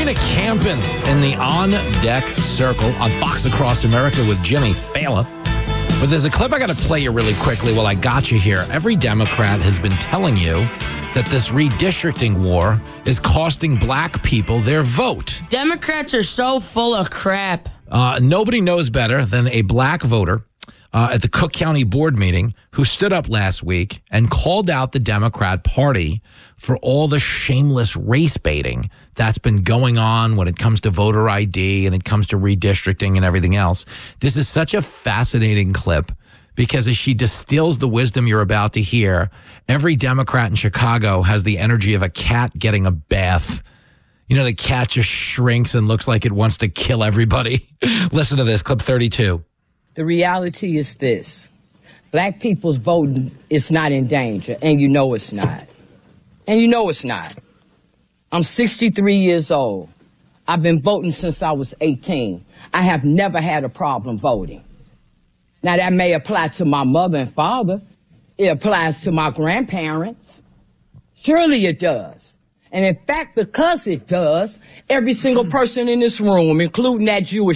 Elena Campins in the On Deck Circle on Fox Across America with Jimmy Fallon. But there's a clip I got to play you really quickly while I got you here. Every Democrat has been telling you that this redistricting war is costing black people their vote. Democrats are so full of crap. Nobody knows better than a black voter at the Cook County board meeting who stood up last week and called out the Democrat Party for all the shameless race baiting that's been going on when it comes to voter ID and it comes to redistricting and everything else. This is such a fascinating clip because as she distills the wisdom you're about to hear, every Democrat in Chicago has the energy of a cat getting a bath. You know, the cat just shrinks and looks like it wants to kill everybody. Listen to this, clip 32. The reality is this. Black people's voting is not in danger, and you know it's not. And you know it's not. I'm 63 years old. I've been voting since I was 18. I have never had a problem voting. Now, that may apply to my mother and father. It applies to my grandparents. Surely it does. And in fact, because it does, every single person in this room, including that Jewish